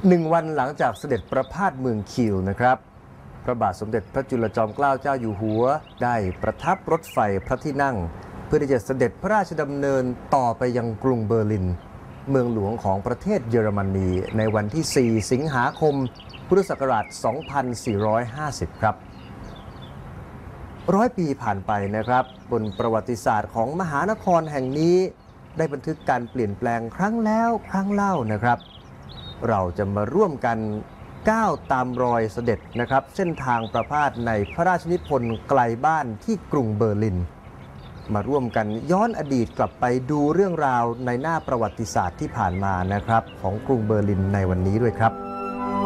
1 วันหลังจากเสด็จประพาสเมืองคิวนะครับพระบาทสมเด็จพระจุลจอมเกล้าเจ้าอยู่หัวได้ประทับรถไฟพระที่นั่งเพื่อที่จะเสด็จพระราชดำเนินต่อไปยังกรุงเบอร์ลินเมืองหลวงของประเทศเยอรมนีในวันที่ 4 สิงหาคม พุทธศักราช 2450 ครับ100 ปีผ่านไปนะครับบนประวัติศาสตร์ของมหานครแห่งนี้ได้บันทึกการเปลี่ยนแปลงครั้งแล้วครั้งเล่านะครับเราจะมาร่วมกันก้าวตามรอยเสด็จนะครับเส้นทางประพาสในพระราชนิพนธ์ไกลบ้านที่กรุงเบอร์ลินมาร่วมกันย้อนอดีตกลับไปดูเรื่องราวในหน้าประวัติศาสตร์ที่ผ่านมานะครับของกรุงเบอร์ลินในวันนี้ด้วยครับ